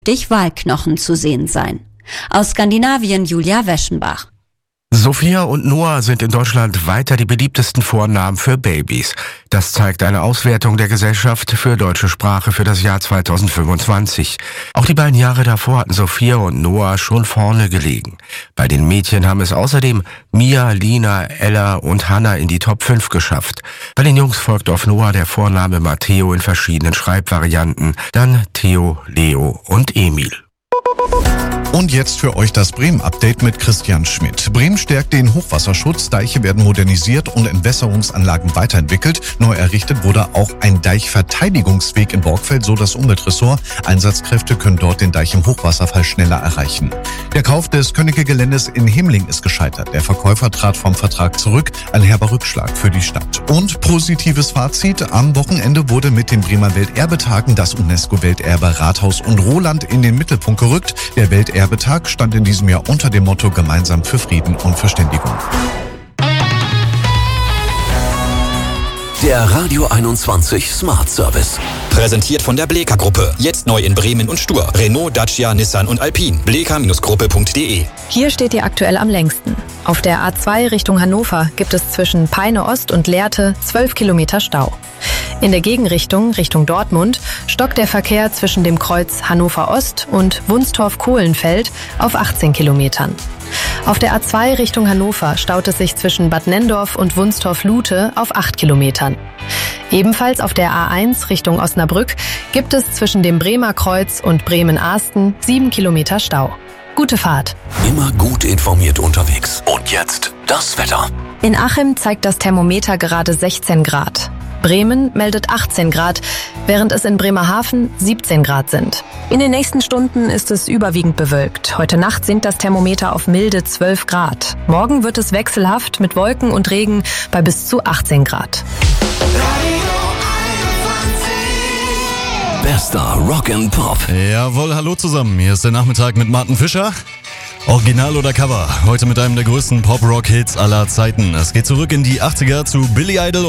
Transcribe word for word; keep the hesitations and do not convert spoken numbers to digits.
Walknochen zu sehen sein. Aus Skandinavien Julia Weschenbach. Sophia und Noah sind in Deutschland weiter die beliebtesten Vornamen für Babys. Das zeigt eine Auswertung der Gesellschaft für deutsche Sprache für das Jahr zweitausendfünfundzwanzig. Auch die beiden Jahre davor hatten Sophia und Noah schon vorne gelegen. Bei den Mädchen haben es außerdem Mia, Lina, Ella und Hannah in die Top fünf geschafft. Bei den Jungs folgt auf Noah der Vorname Matteo in verschiedenen Schreibvarianten, dann Theo, Leo und Emil. Und jetzt für euch das Bremen-Update mit Christian Schmidt. Bremen stärkt den Hochwasserschutz, Deiche werden modernisiert und Entwässerungsanlagen weiterentwickelt. Neu errichtet wurde auch ein Deichverteidigungsweg in Borgfeld, so das Umweltressort. Einsatzkräfte können dort den Deich im Hochwasserfall schneller erreichen. Der Kauf des Könnecke-Geländes in Himling ist gescheitert. Der Verkäufer trat vom Vertrag zurück, ein herber Rückschlag für die Stadt. Und positives Fazit, am Wochenende wurde mit den Bremer Welterbetagen das UNESCO-Welterbe Rathaus und Roland in den Mittelpunkt gerückt. Der Welterbetag stand in diesem Jahr unter dem Motto Gemeinsam für Frieden und Verständigung. Der Radio einundzwanzig Smart Service. Präsentiert von der Bleeker Gruppe. Jetzt neu in Bremen und Stur. Renault, Dacia, Nissan und Alpine. bleeker Gruppe punkt de. Hier steht ihr aktuell am längsten. Auf der A zwei Richtung Hannover gibt es zwischen Peine Ost und Lehrte zwölf Kilometer Stau. In der Gegenrichtung, Richtung Dortmund, stockt der Verkehr zwischen dem Kreuz Hannover Ost und Wunstorf-Kohlenfeld auf achtzehn Kilometern. Auf der A zwei Richtung Hannover staut es sich zwischen Bad Nenndorf und Wunstorf-Lute auf acht Kilometern. Ebenfalls auf der A eins Richtung Osnabrück gibt es zwischen dem Bremer Kreuz und Bremen-Ahsten sieben Kilometer Stau. Gute Fahrt. Immer gut informiert unterwegs. Und jetzt das Wetter. In Achim zeigt das Thermometer gerade sechzehn Grad. Bremen meldet achtzehn Grad, während es in Bremerhaven siebzehn Grad sind. In den nächsten Stunden ist es überwiegend bewölkt. Heute Nacht sinkt das Thermometer auf milde zwölf Grad. Morgen wird es wechselhaft mit Wolken und Regen bei bis zu achtzehn Grad. Bester Rock and Pop. Jawohl, hallo zusammen. Hier ist der Nachmittag mit Martin Fischer. Original oder Cover? Heute mit einem der größten Pop-Rock-Hits aller Zeiten. Es geht zurück in die achtziger zu Billy Idol